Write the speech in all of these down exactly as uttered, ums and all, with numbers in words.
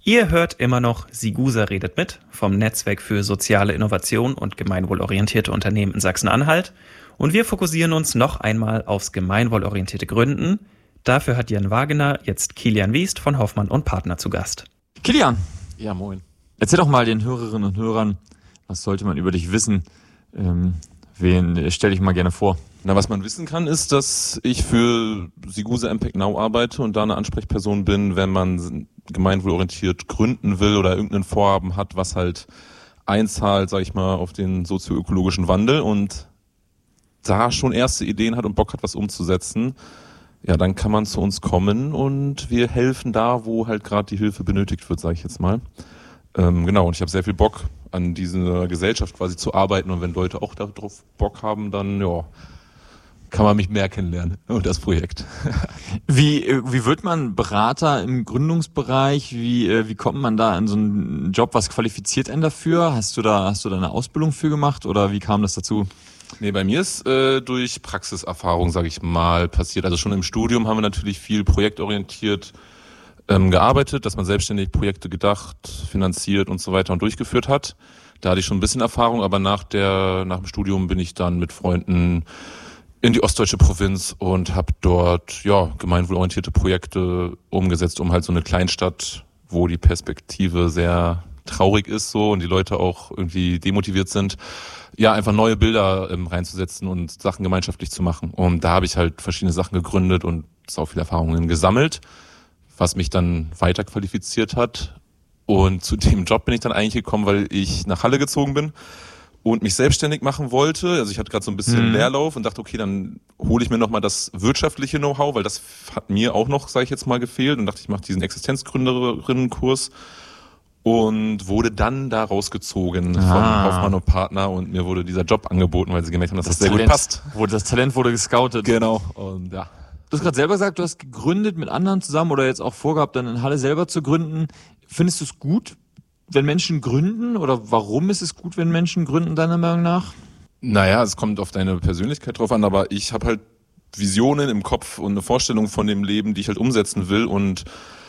Ihr hört immer noch Sigusa redet mit vom Netzwerk für soziale Innovation und gemeinwohlorientierte Unternehmen in Sachsen-Anhalt. Und wir fokussieren uns noch einmal aufs gemeinwohlorientierte Gründen. Dafür hat Jan Wagener jetzt Kilian Wiest von Hoffmann und Partner zu Gast. Kilian, ja moin. Erzähl doch mal den Hörerinnen und Hörern, was sollte man über dich wissen? Ähm, wen stelle ich mal gerne vor? Na, was man wissen kann, ist, dass ich für Sigusa Impact Now arbeite und da eine Ansprechperson bin, wenn man gemeinwohlorientiert gründen will oder irgendein Vorhaben hat, was halt einzahlt, sag ich mal, auf den sozioökologischen Wandel und da schon erste Ideen hat und Bock hat, was umzusetzen. Ja, dann kann man zu uns kommen und wir helfen da, wo halt gerade die Hilfe benötigt wird, sage ich jetzt mal. Ähm, genau, und ich habe sehr viel Bock, an dieser Gesellschaft quasi zu arbeiten und wenn Leute auch darauf Bock haben, dann ja, kann man mich mehr kennenlernen und das Projekt. Wie wie wird man Berater im Gründungsbereich? Wie wie kommt man da in so einen Job? Was qualifiziert einen dafür? Hast du da hast du da eine Ausbildung für gemacht oder wie kam das dazu? Nee, bei mir ist äh, durch Praxiserfahrung, sage ich mal, passiert. Also schon im Studium haben wir natürlich viel projektorientiert ähm, gearbeitet, dass man selbstständig Projekte gedacht, finanziert und so weiter und durchgeführt hat. Da hatte ich schon ein bisschen Erfahrung, aber nach der nach dem Studium bin ich dann mit Freunden in die ostdeutsche Provinz und habe dort ja gemeinwohlorientierte Projekte umgesetzt, um halt so eine Kleinstadt, wo die Perspektive sehr traurig ist so und die Leute auch irgendwie demotiviert sind, ja einfach neue Bilder ähm, reinzusetzen und Sachen gemeinschaftlich zu machen. Und da habe ich halt verschiedene Sachen gegründet und sau viele Erfahrungen gesammelt, was mich dann weiter qualifiziert hat. Und zu dem Job bin ich dann eigentlich gekommen, weil ich nach Halle gezogen bin und mich selbstständig machen wollte. Also ich hatte gerade so ein bisschen mhm. Leerlauf und dachte, okay, dann hole ich mir nochmal das wirtschaftliche Know-how, weil das hat mir auch noch, sage ich jetzt mal, gefehlt. Und dachte, ich mache diesen Existenzgründerinnenkurs und wurde dann da rausgezogen ah. von Hoffmann und Partner und mir wurde dieser Job angeboten, weil sie gemerkt haben, dass das, das sehr Talent, gut passt. Wurde, das Talent wurde gescoutet. Genau. Und ja. Du hast gerade selber gesagt, du hast gegründet mit anderen zusammen oder jetzt auch vorgehabt, dann in Halle selber zu gründen. Findest du es gut, wenn Menschen gründen oder warum ist es gut, wenn Menschen gründen, deiner Meinung nach? Naja, es kommt auf deine Persönlichkeit drauf an, aber ich habe halt Visionen im Kopf und eine Vorstellung von dem Leben, die ich halt umsetzen will und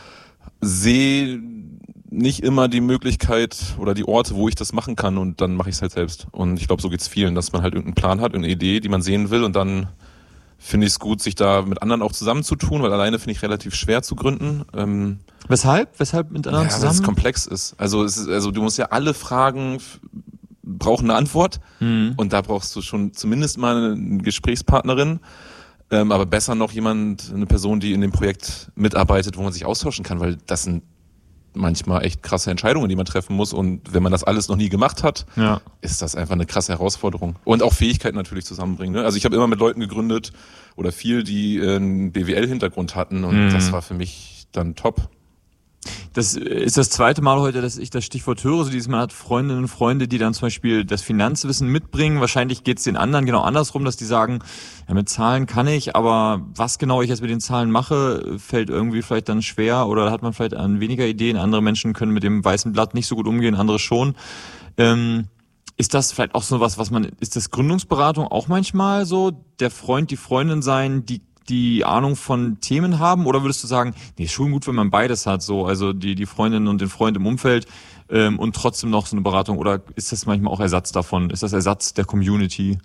sehe nicht immer die Möglichkeit oder die Orte, wo ich das machen kann und dann mache ich es halt selbst. Und ich glaube, so geht's vielen, dass man halt irgendeinen Plan hat, irgendeine Idee, die man sehen will und dann finde ich es gut, sich da mit anderen auch zusammenzutun, weil alleine finde ich relativ schwer zu gründen. Ähm, Weshalb? Weshalb mit anderen ja, zusammen? Weil es komplex ist. Also es ist, also du musst ja alle Fragen brauchen eine Antwort mhm. und da brauchst du schon zumindest mal eine Gesprächspartnerin, ähm, aber besser noch jemand, eine Person, die in dem Projekt mitarbeitet, wo man sich austauschen kann, weil das sind manchmal echt krasse Entscheidungen, die man treffen muss und wenn man das alles noch nie gemacht hat, ja. ist das einfach eine krasse Herausforderung. Und auch Fähigkeiten natürlich zusammenbringen. Ne? Also ich habe immer mit Leuten gegründet oder viel, die einen B W L-Hintergrund hatten und mhm. das war für mich dann top. Das ist das zweite Mal heute, dass ich das Stichwort höre. So dieses Mal hat Freundinnen und Freunde, die dann zum Beispiel das Finanzwissen mitbringen. Wahrscheinlich geht es den anderen genau andersrum, dass die sagen, ja, mit Zahlen kann ich, aber was genau ich jetzt mit den Zahlen mache, fällt irgendwie vielleicht dann schwer oder hat man vielleicht an weniger Ideen. Andere Menschen können mit dem weißen Blatt nicht so gut umgehen, andere schon. Ähm, ist das vielleicht auch so was, was man, ist das Gründungsberatung auch manchmal so, der Freund, die Freundin sein, die die Ahnung von Themen haben oder würdest du sagen, nee, ist schon gut, wenn man beides hat, so, also die die Freundin und den Freund im Umfeld ähm, und trotzdem noch so eine Beratung oder ist das manchmal auch Ersatz davon? Ist das Ersatz der Community?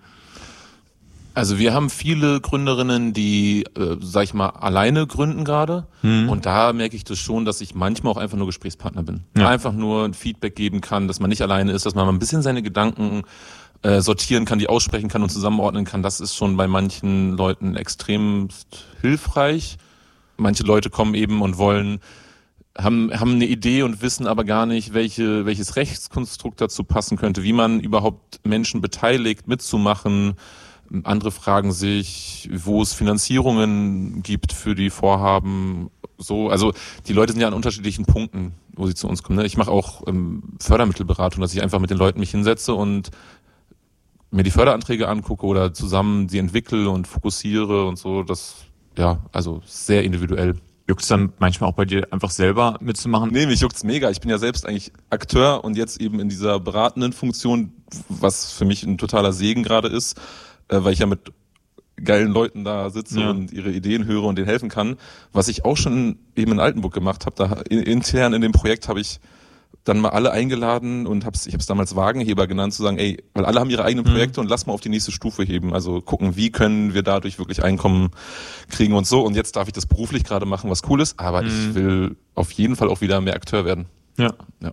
Also wir haben viele Gründerinnen, die, äh, sag ich mal, alleine gründen gerade hm. und da merke ich das schon, dass ich manchmal auch einfach nur Gesprächspartner bin. Ja. Einfach nur ein Feedback geben kann, dass man nicht alleine ist, dass man mal ein bisschen seine Gedanken äh, sortieren kann, die aussprechen kann und zusammenordnen kann. Das ist schon bei manchen Leuten extrem hilfreich. Manche Leute kommen eben und wollen, haben haben eine Idee und wissen aber gar nicht, welche welches Rechtskonstrukt dazu passen könnte, wie man überhaupt Menschen beteiligt, mitzumachen. Andere fragen sich, wo es Finanzierungen gibt für die Vorhaben. So, also die Leute sind ja an unterschiedlichen Punkten, wo sie zu uns kommen. Ich mache auch ähm, Fördermittelberatung, dass ich einfach mit den Leuten mich hinsetze und mir die Förderanträge angucke oder zusammen sie entwickle und fokussiere und so. Das, ja, also sehr individuell. Juckt's dann manchmal auch bei dir einfach selber mitzumachen? Nee, mich juckt's mega. Ich bin ja selbst eigentlich Akteur und jetzt eben in dieser beratenden Funktion, was für mich ein totaler Segen gerade ist, weil ich ja mit geilen Leuten da sitze ja. und ihre Ideen höre und denen helfen kann. Was ich auch schon eben in Altenburg gemacht habe, da intern in dem Projekt habe ich dann mal alle eingeladen und hab's, ich habe es damals Wagenheber genannt, zu sagen, ey, weil alle haben ihre eigenen Projekte mhm. und lass mal auf die nächste Stufe heben. Also gucken, wie können wir dadurch wirklich Einkommen kriegen und so. Und jetzt darf ich das beruflich gerade machen, was cool ist, aber mhm. ich will auf jeden Fall auch wieder mehr Akteur werden. Ja. ja.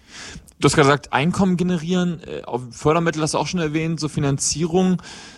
Du hast gerade gesagt, Einkommen generieren, Fördermittel hast du auch schon erwähnt, so Finanzierung.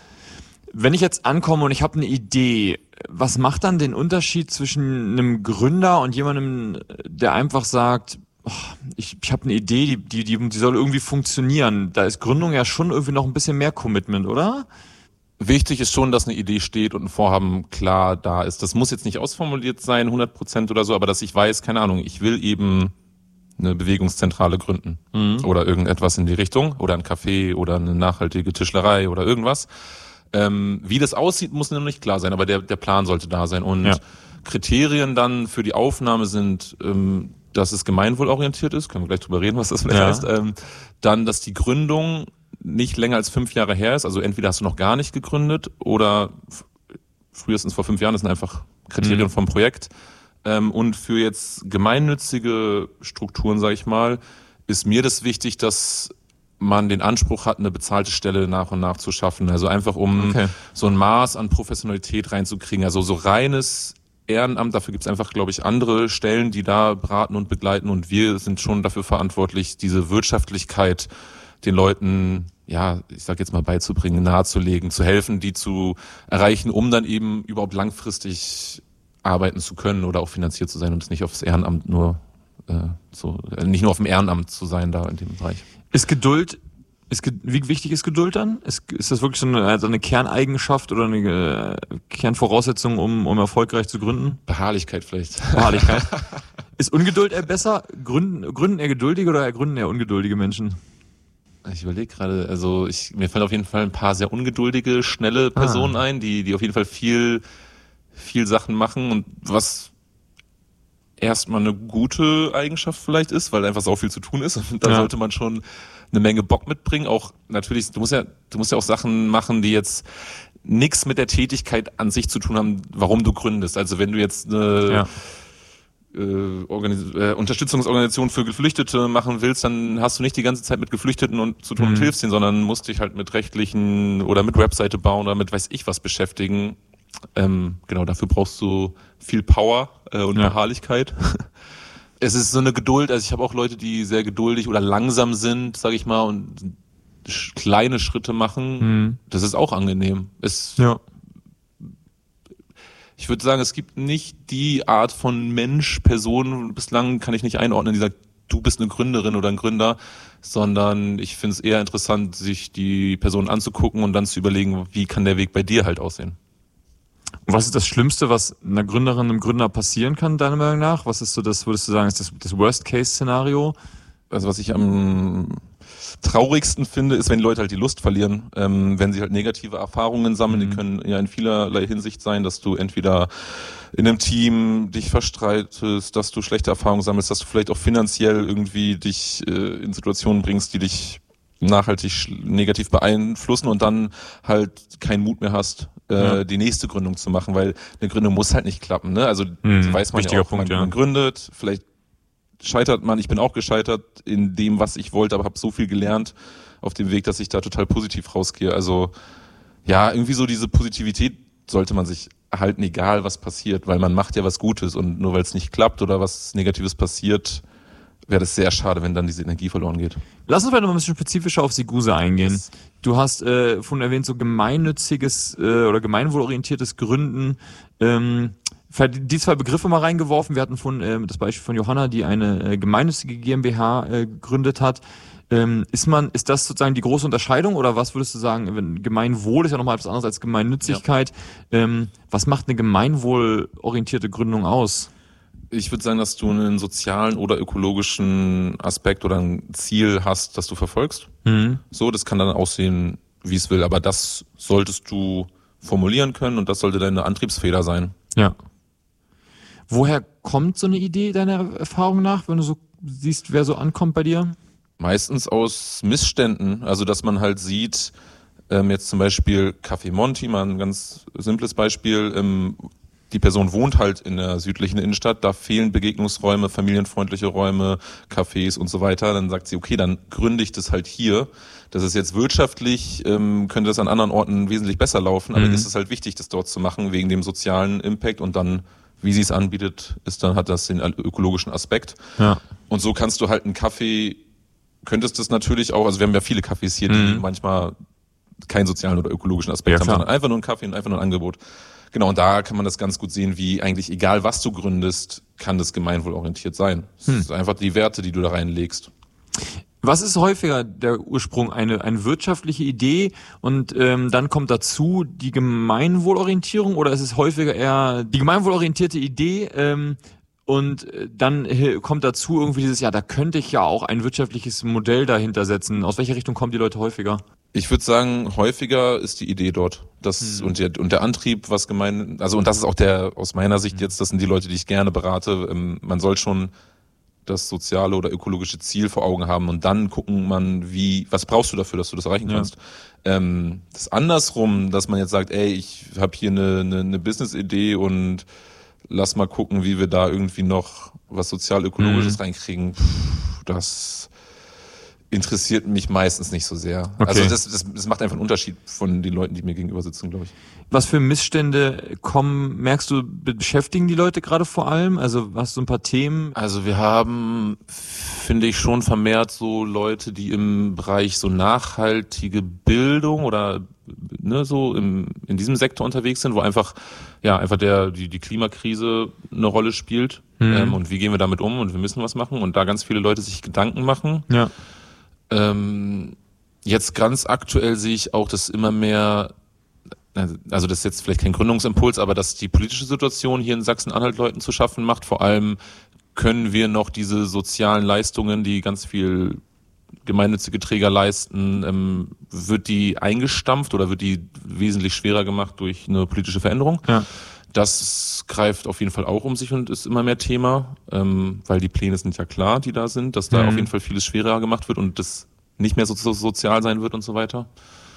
Wenn ich jetzt ankomme und ich habe eine Idee, was macht dann den Unterschied zwischen einem Gründer und jemandem, der einfach sagt, oh, ich, ich habe eine Idee, die, die, die, die soll irgendwie funktionieren. Da ist Gründung ja schon irgendwie noch ein bisschen mehr Commitment, oder? Wichtig ist schon, dass eine Idee steht und ein Vorhaben klar da ist. Das muss jetzt nicht ausformuliert sein, hundert Prozent oder so, aber dass ich weiß, keine Ahnung, ich will eben eine Bewegungszentrale gründen mhm. oder irgendetwas in die Richtung oder ein Café oder eine nachhaltige Tischlerei oder irgendwas. Ähm, wie das aussieht, muss noch nicht klar sein, aber der, der Plan sollte da sein. Und ja. Kriterien dann für die Aufnahme sind, ähm, dass es gemeinwohlorientiert ist, können wir gleich drüber reden, was das vielleicht ja. heißt. Ähm, dann, dass die Gründung nicht länger als fünf Jahre her ist, also entweder hast du noch gar nicht gegründet oder f- frühestens vor fünf Jahren, das sind einfach Kriterien mhm. vom Projekt. Ähm, und für jetzt gemeinnützige Strukturen, sage ich mal, ist mir das wichtig, dass man den Anspruch hat, eine bezahlte Stelle nach und nach zu schaffen. Also einfach, um okay. so ein Maß an Professionalität reinzukriegen. Also so reines Ehrenamt, dafür gibt es einfach, glaube ich, andere Stellen, die da beraten und begleiten. Und wir sind schon dafür verantwortlich, diese Wirtschaftlichkeit den Leuten, ja, ich sag jetzt mal beizubringen, nahezulegen, zu helfen, die zu erreichen, um dann eben überhaupt langfristig arbeiten zu können oder auch finanziert zu sein und es nicht aufs Ehrenamt nur äh, so, nicht nur auf dem Ehrenamt zu sein da in dem Bereich. Ist Geduld, ist, wie wichtig ist Geduld dann? Ist, ist das wirklich so eine, also eine Kerneigenschaft oder eine äh, Kernvoraussetzung, um, um erfolgreich zu gründen? Beharrlichkeit vielleicht. Beharrlichkeit. Ist Ungeduld eher besser? Gründen, gründen eher geduldige oder gründen eher ungeduldige Menschen? Ich überlege gerade, also ich, mir fallen auf jeden Fall ein paar sehr ungeduldige, schnelle Personen ah. ein, die, die auf jeden Fall viel, viel Sachen machen und was erstmal eine gute Eigenschaft vielleicht ist, weil einfach so viel zu tun ist und da ja. sollte man schon eine Menge Bock mitbringen. Auch natürlich, du musst ja, du musst ja auch Sachen machen, die jetzt nichts mit der Tätigkeit an sich zu tun haben, warum du gründest. Also wenn du jetzt eine ja. äh, Organis- äh, Unterstützungsorganisation für Geflüchtete machen willst, dann hast du nicht die ganze Zeit mit Geflüchteten und zu tun mhm. und hilfst ihnen, sondern musst dich halt mit rechtlichen oder mit Webseite bauen oder mit weiß ich was beschäftigen. Ähm, genau, dafür brauchst du viel Power äh, und ja. Beharrlichkeit. Es ist so eine Geduld, also ich habe auch Leute, die sehr geduldig oder langsam sind, sage ich mal, und sch- kleine Schritte machen. Mhm. Das ist auch angenehm. Es, ja. Ich würde sagen, es gibt nicht die Art von Mensch, Person, bislang kann ich nicht einordnen, die sagt, du bist eine Gründerin oder ein Gründer, sondern ich finde es eher interessant, sich die Person anzugucken und dann zu überlegen, wie kann der Weg bei dir halt aussehen. Und was ist das Schlimmste, was einer Gründerin, einem Gründer passieren kann, deiner Meinung nach? Was ist so das, würdest du sagen, ist das, das Worst-Case-Szenario? Also was ich am traurigsten finde, ist, wenn die Leute halt die Lust verlieren, ähm, wenn sie halt negative Erfahrungen sammeln. Mhm. Die können ja in vielerlei Hinsicht sein, dass du entweder in einem Team dich verstreitest, dass du schlechte Erfahrungen sammelst, dass du vielleicht auch finanziell irgendwie dich äh, in Situationen bringst, die dich nachhaltig sch- negativ beeinflussen und dann halt keinen Mut mehr hast, äh, ja. die nächste Gründung zu machen, weil eine Gründung muss halt nicht klappen. Ne? Also mhm. weiß man ja auch, Punkt, man, ja. man gründet, vielleicht scheitert man, ich bin auch gescheitert in dem, was ich wollte, aber habe so viel gelernt auf dem Weg, dass ich da total positiv rausgehe. Also ja, irgendwie so diese Positivität sollte man sich erhalten, egal was passiert, weil man macht ja was Gutes und nur weil es nicht klappt oder was Negatives passiert, wäre das sehr schade, wenn dann diese Energie verloren geht. Lass uns vielleicht noch ein bisschen spezifischer auf Sigusa eingehen. Yes. Du hast äh, vorhin erwähnt, so gemeinnütziges äh, oder gemeinwohlorientiertes Gründen. Ähm, die zwei Begriffe mal reingeworfen. Wir hatten von äh, das Beispiel von Johanna, die eine äh, gemeinnützige GmbH äh, gegründet hat. Ähm, ist man, ist das sozusagen die große Unterscheidung oder was würdest du sagen? Wenn Gemeinwohl ist ja nochmal etwas anderes als Gemeinnützigkeit. Ja. Ähm, was macht eine gemeinwohlorientierte Gründung aus? Ich würde sagen, dass du einen sozialen oder ökologischen Aspekt oder ein Ziel hast, das du verfolgst. Mhm. So, das kann dann aussehen, wie es will, aber das solltest du formulieren können und das sollte deine Antriebsfeder sein. Ja. Woher kommt so eine Idee deiner Erfahrung nach, wenn du so siehst, wer so ankommt bei dir? Meistens aus Missständen, also dass man halt sieht, Ähm, jetzt zum Beispiel Café Monti, mal ein ganz simples Beispiel. Ähm, die Person wohnt halt in der südlichen Innenstadt, da fehlen Begegnungsräume, familienfreundliche Räume, Cafés und so weiter. Dann sagt sie, okay, dann gründe ich das halt hier. Das ist jetzt wirtschaftlich, ähm, könnte das an anderen Orten wesentlich besser laufen, aber mhm. ist es halt wichtig, das dort zu machen, wegen dem sozialen Impact und dann, wie sie es anbietet, ist dann hat das den ökologischen Aspekt. Ja. Und so kannst du halt einen Kaffee, könntest das natürlich auch, also wir haben ja viele Cafés hier, die mhm. manchmal keinen sozialen oder ökologischen Aspekt ja, haben, sondern einfach nur ein Kaffee und einfach nur ein Angebot. Genau, und da kann man das ganz gut sehen, wie eigentlich egal was du gründest, kann das gemeinwohlorientiert sein. Es hm. ist einfach die Werte, die du da reinlegst. Was ist häufiger der Ursprung? Eine, eine wirtschaftliche Idee und ähm, dann kommt dazu die Gemeinwohlorientierung oder ist es häufiger eher die gemeinwohlorientierte Idee ähm, und dann kommt dazu irgendwie dieses, ja, da könnte ich ja auch ein wirtschaftliches Modell dahinter setzen. Aus welcher Richtung kommen die Leute häufiger? Ich würde sagen, häufiger ist die Idee dort. Das hm. und, der, und der Antrieb, was gemein, also und das ist auch der, aus meiner Sicht jetzt, das sind die Leute, die ich gerne berate. Ähm, man soll schon das soziale oder ökologische Ziel vor Augen haben und dann gucken man, wie, was brauchst du dafür, dass du das erreichen ja. kannst. Ähm, das andersrum, dass man jetzt sagt, ey, ich habe hier eine, eine, eine Business-Idee und lass mal gucken, wie wir da irgendwie noch was sozial-ökologisches mhm. reinkriegen. Puh, das interessiert mich meistens nicht so sehr. Okay. Also das, das, das macht einfach einen Unterschied von den Leuten, die mir gegenüber sitzen, glaube ich. Was für Missstände kommen, merkst du, beschäftigen die Leute gerade vor allem? Also hast du ein paar Themen? Also wir haben, finde ich, schon vermehrt so Leute, die im Bereich so nachhaltige Bildung oder ne, so im, in diesem Sektor unterwegs sind, wo einfach ja einfach der die, die Klimakrise eine Rolle spielt mhm. ähm, und wie gehen wir damit um und wir müssen was machen und da ganz viele Leute sich Gedanken machen. Ja. Ähm, jetzt ganz aktuell sehe ich auch, dass immer mehr, also das ist jetzt vielleicht kein Gründungsimpuls, aber dass die politische Situation hier in Sachsen-Anhalt Leuten zu schaffen macht. Vor allem können wir noch diese sozialen Leistungen, die ganz viel gemeinnützige Träger leisten, ähm, wird die eingestampft oder wird die wesentlich schwerer gemacht durch eine politische Veränderung. Ja. Das greift auf jeden Fall auch um sich und ist immer mehr Thema, ähm, weil die Pläne sind ja klar, die da sind, dass da mhm. auf jeden Fall vieles schwerer gemacht wird und das nicht mehr so, so sozial sein wird und so weiter.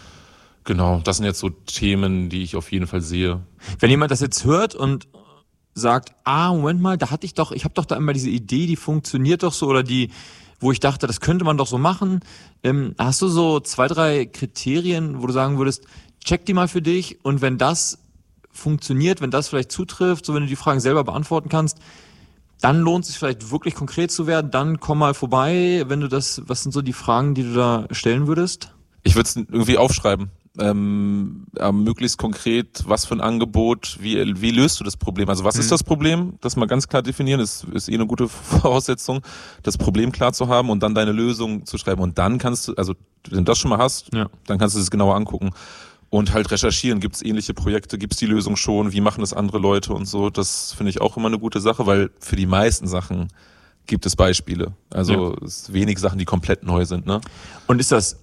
Genau, das sind jetzt so Themen, die ich auf jeden Fall sehe. Wenn jemand das jetzt hört und sagt, ah, Moment mal, da hatte ich doch, ich habe doch da immer diese Idee, die funktioniert doch so oder die, wo ich dachte, das könnte man doch so machen. Ähm, hast du so zwei, drei Kriterien, wo du sagen würdest, check die mal für dich und wenn das funktioniert, wenn das vielleicht zutrifft, so wenn du die Fragen selber beantworten kannst, dann lohnt es sich vielleicht wirklich konkret zu werden, dann komm mal vorbei, wenn du das, was sind so die Fragen, die du da stellen würdest? Ich würde es irgendwie aufschreiben. Ähm, äh, möglichst konkret, was für ein Angebot, wie, wie löst du das Problem? Also was mhm. ist das Problem? Das mal ganz klar definieren, ist, ist eh eine gute Voraussetzung, das Problem klar zu haben und dann deine Lösung zu schreiben. Und dann kannst du, also wenn du das schon mal hast, ja. dann kannst du es genauer angucken. Und halt recherchieren, gibt es ähnliche Projekte, gibt es die Lösung schon, wie machen das andere Leute und so. Das finde ich auch immer eine gute Sache, weil für die meisten Sachen gibt es Beispiele. Also ja. es sind wenig Sachen, die komplett neu sind. Ne? Und ist das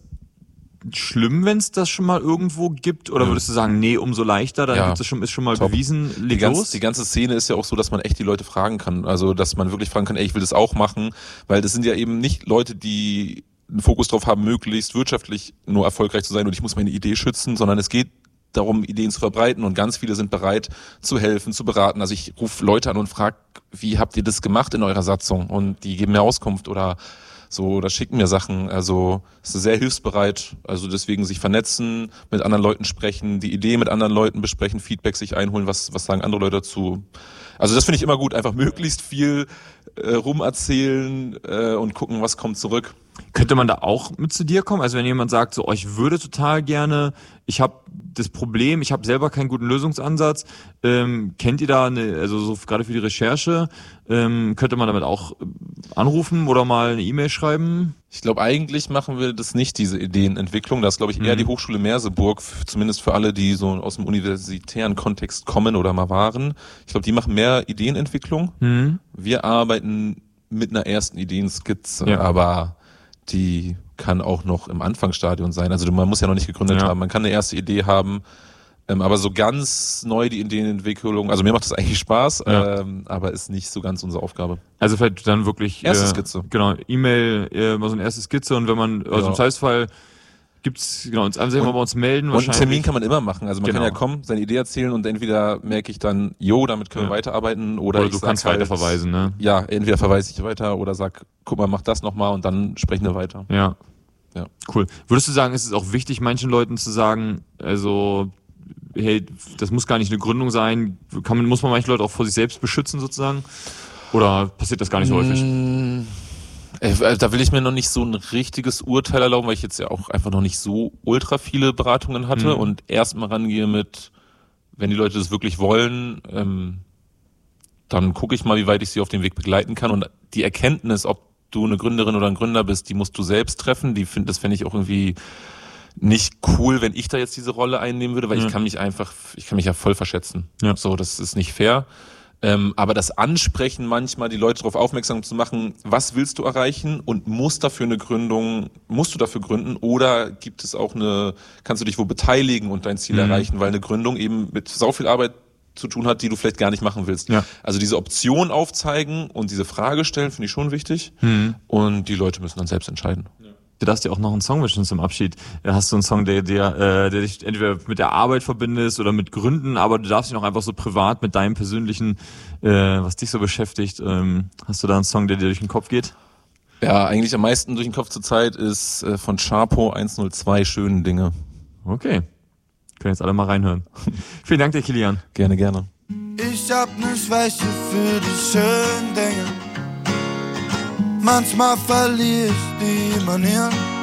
schlimm, wenn es das schon mal irgendwo gibt? Oder würdest du sagen, nee, umso leichter, dann ja. gibt es schon, ist schon mal Top. bewiesen, leg die, ganz, los? Die ganze Szene ist ja auch so, dass man echt die Leute fragen kann. Also dass man wirklich fragen kann, ey, ich will das auch machen. Weil das sind ja eben nicht Leute, die einen Fokus drauf haben, möglichst wirtschaftlich nur erfolgreich zu sein und ich muss meine Idee schützen, sondern es geht darum, Ideen zu verbreiten und ganz viele sind bereit zu helfen, zu beraten. Also ich rufe Leute an und frage, wie habt ihr das gemacht in eurer Satzung? Und die geben mir Auskunft oder so oder schicken mir Sachen. Also es ist sehr hilfsbereit. Also deswegen sich vernetzen, mit anderen Leuten sprechen, die Idee mit anderen Leuten besprechen, Feedback sich einholen, was was sagen andere Leute dazu. Also das finde ich immer gut, einfach möglichst viel äh, rumerzählen äh, und gucken, was kommt zurück. Könnte man da auch mit zu dir kommen? Also wenn jemand sagt, so, oh, ich würde total gerne, ich habe das Problem, ich habe selber keinen guten Lösungsansatz, ähm, kennt ihr da eine, also so gerade für die Recherche, ähm, könnte man damit auch anrufen oder mal eine E-Mail schreiben? Ich glaube, eigentlich machen wir das nicht, diese Ideenentwicklung. Das ist, glaube ich, eher mhm. die Hochschule Merseburg, zumindest für alle, die so aus dem universitären Kontext kommen oder mal waren. Ich glaube, die machen mehr Ideenentwicklung. Mhm. Wir arbeiten mit einer ersten Ideenskizze, ja. aber die kann auch noch im Anfangsstadium sein. Also man muss ja noch nicht gegründet ja. haben. Man kann eine erste Idee haben, ähm, aber so ganz neu die Ideenentwicklung, also mir macht das eigentlich Spaß, ja. ähm, aber ist nicht so ganz unsere Aufgabe. Also vielleicht dann wirklich erste Skizze. Äh, genau, E-Mail, äh, mal so eine erste Skizze und wenn man, also ja. im Zweifelsfall gibt's, genau, uns einfach mal bei uns melden. Und einen Termin kann man immer machen. Also man genau. kann ja kommen, seine Idee erzählen und entweder merke ich dann, jo, damit können ja. wir weiterarbeiten oder, oder ich du sag kannst halt, weiterverweisen, ne? Ja, entweder verweise ich weiter oder sag, guck mal, mach das nochmal und dann sprechen wir weiter. Ja. Ja. Cool. Würdest du sagen, ist es auch wichtig, manchen Leuten zu sagen, also, hey, das muss gar nicht eine Gründung sein, kann man, muss man manche Leute auch vor sich selbst beschützen sozusagen? Oder passiert das gar nicht so häufig? Mmh. Da will ich mir noch nicht so ein richtiges Urteil erlauben, weil ich jetzt ja auch einfach noch nicht so ultra viele Beratungen hatte mhm. und erstmal rangehe mit, wenn die Leute das wirklich wollen, ähm, dann gucke ich mal, wie weit ich sie auf dem Weg begleiten kann. Und die Erkenntnis, ob du eine Gründerin oder ein Gründer bist, die musst du selbst treffen. Die find, das fände ich auch irgendwie nicht cool, wenn ich da jetzt diese Rolle einnehmen würde, weil ja. ich kann mich einfach, ich kann mich ja voll verschätzen. Ja. So, das ist nicht fair. Ähm, aber das Ansprechen manchmal, die Leute darauf aufmerksam zu machen, was willst du erreichen und muss dafür eine Gründung, musst du dafür gründen oder gibt es auch eine, kannst du dich wo beteiligen und dein Ziel mhm. erreichen, weil eine Gründung eben mit sau viel Arbeit zu tun hat, die du vielleicht gar nicht machen willst. Ja. Also diese Option aufzeigen und diese Frage stellen, finde ich schon wichtig mhm. und die Leute müssen dann selbst entscheiden. Ja. Du darfst dir auch noch einen Song wünschen zum Abschied. Hast du einen Song, der, der, äh, der dich entweder mit der Arbeit verbindest oder mit Gründen, aber du darfst dich auch einfach so privat mit deinem persönlichen, äh, was dich so beschäftigt. Ähm, hast du da einen Song, der dir durch den Kopf geht? Ja, eigentlich am meisten durch den Kopf zurzeit ist äh, von Sharpo hundertzwei Schönen Dinge. Okay. Können jetzt alle mal reinhören. Vielen Dank dir, Kilian. Gerne, gerne. Ich hab ne Schwäche für die schönen Dinge. Manchmal verliere ich die Manieren.